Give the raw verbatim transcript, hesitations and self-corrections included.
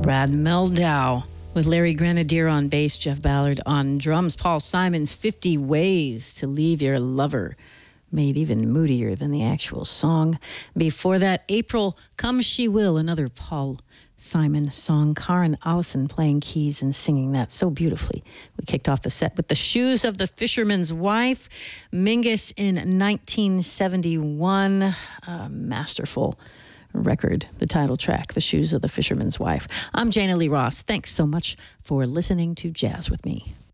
Brad Mehldau with Larry Grenadier on bass, Jeff Ballard on drums. Paul Simon's fifty Ways to Leave Your Lover, made even moodier than the actual song. Before that, April Come She Will, another Paul Simon song. Karen Allison playing keys and singing that so beautifully. We kicked off the set with The Shoes of the Fisherman's Wife. Mingus in nineteen seventy-one. A masterful record, the title track, The Shoes of the Fisherman's Wife. I'm Jana Lee Ross. Thanks so much for listening to Jazz with Me.